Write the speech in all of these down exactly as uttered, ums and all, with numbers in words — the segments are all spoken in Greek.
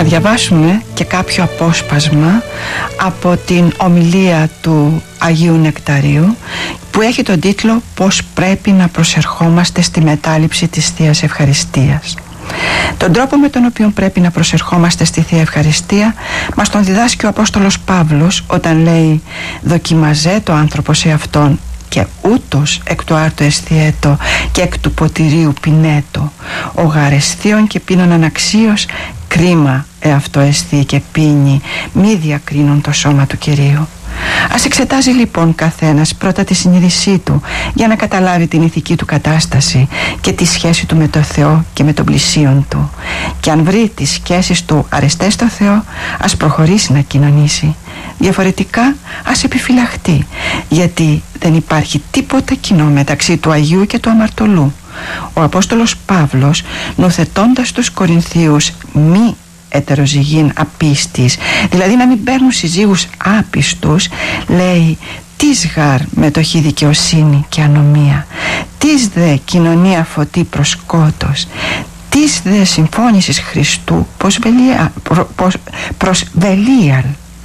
να διαβάσουμε και κάποιο απόσπασμα από την ομιλία του Αγίου Νεκταρίου, που έχει τον τίτλο «Πώς πρέπει να προσερχόμαστε στη μετάληψη της Θείας Ευχαριστίας». Τον τρόπο με τον οποίο πρέπει να προσερχόμαστε στη Θεία Ευχαριστία μας τον διδάσκει ο Απόστολος Παύλος όταν λέει «Δοκιμαζέ το άνθρωπο σε αυτόν και ούτως εκ του άρτου εστιέτο και εκ του ποτηρίου πινέτο, ο γαρεσθίων και πίνων αναξίως, κρίμα εαυτό εστί και πίνει, μη διακρίνουν το σώμα του Κυρίου». Ας εξετάζει λοιπόν καθένας πρώτα τη συνείδησή του για να καταλάβει την ηθική του κατάσταση και τη σχέση του με το Θεό και με τον πλησίον του, και αν βρει τις σχέσεις του αρεστές στο Θεό, ας προχωρήσει να κοινωνήσει. Διαφορετικά ας επιφυλαχτεί, γιατί δεν υπάρχει τίποτα κοινό μεταξύ του Αγίου και του αμαρτωλού. Ο Απόστολος Παύλος, νουθετώντας τους Κορινθίους μη ετεροζυγήν απίστης, δηλαδή να μην παίρνουν συζύγους άπιστους, λέει «Τις γαρ μετοχή δικαιοσύνη και ανομία, τις δε κοινωνία φωτή προς σκότος, τις δε συμφώνησης Χριστού προς βελία, προ, προς, προς βελίαλ».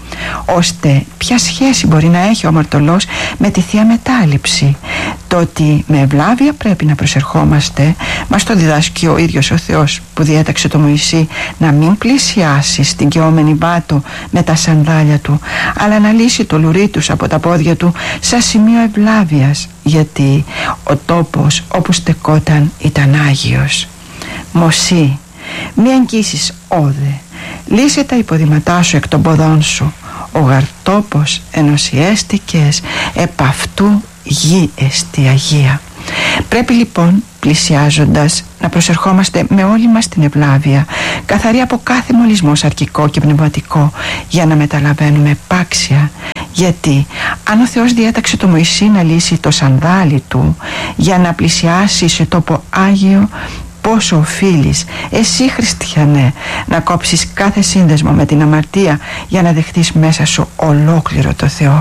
Ώστε ποια σχέση μπορεί να έχει ο αμαρτωλός με τη Θεία Μετάληψη? Το ότι με ευλάβεια πρέπει να προσερχόμαστε μας το διδάσκει ο ίδιος ο Θεός, που διέταξε το Μωυσή να μην πλησιάσει στην καιόμενη βάτο με τα σανδάλια του, αλλά να λύσει το λουρί τους από τα πόδια του σαν σημείο ευλάβειας, γιατί ο τόπος όπου στεκόταν ήταν Άγιος. Μωσή, μη αγγίσεις όδε, λύσε τα υποδηματά σου εκ των ποδών σου, ο γαρτόπος ενωσιέστηκες, επ' αυτού γη εστι αγία. Πρέπει λοιπόν πλησιάζοντας να προσερχόμαστε με όλη μας την ευλάβεια, καθαρή από κάθε μολυσμό σαρκικό και πνευματικό, για να μεταλαβαίνουμε επάξια. Γιατί αν ο Θεός διέταξε το Μωυσή να λύσει το σανδάλι του για να πλησιάσει σε τόπο Άγιο, πόσο οφείλεις εσύ, χριστιανέ, να κόψεις κάθε σύνδεσμο με την αμαρτία για να δεχτείς μέσα σου ολόκληρο το Θεό?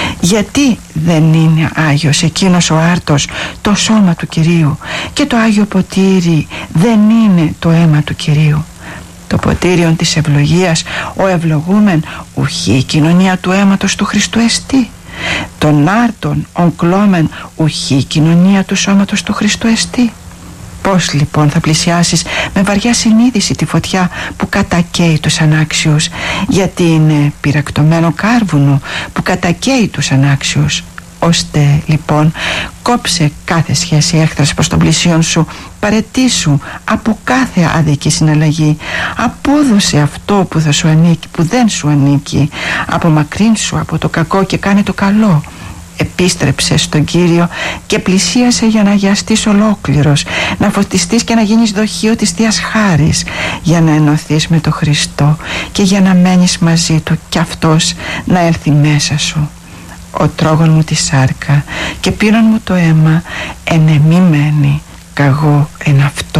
Γιατί δεν είναι Άγιος εκείνος ο άρτος, το σώμα του Κυρίου, και το Άγιο ποτήρι δεν είναι το αίμα του Κυρίου? Το ποτήριον της ευλογίας, ο ευλογούμεν, ουχή η κοινωνία του αίματος του Χριστού εστί. Τον άρτον ογκλώμεν, ουχή η κοινωνία του σώματος του Χριστού εστί. Πώς λοιπόν θα πλησιάσεις με βαριά συνείδηση τη φωτιά που κατακαίει τους ανάξιους? Γιατί είναι πυρακτωμένο κάρβουνο που κατακαίει τους ανάξιους. Ώστε λοιπόν κόψε κάθε σχέση έχθρας προς τον πλησίον σου, παραιτήσου από κάθε άδικη συναλλαγή, απόδωσε αυτό που θα σου ανήκει, που δεν σου ανήκει, απομακρύνσου από το κακό και κάνε το καλό. Επίστρεψε στον Κύριο και πλησίασε για να αγιαστείς ολόκληρος, να φωτιστείς και να γίνεις δοχείο της Θείας Χάρης, για να ενωθείς με τον Χριστό και για να μένεις μαζί Του κι Αυτός να έλθει μέσα σου. Ο τρόγων μου τη σάρκα και πίνων μου το αίμα, εν εμή μένει, καγώ εν αυτό.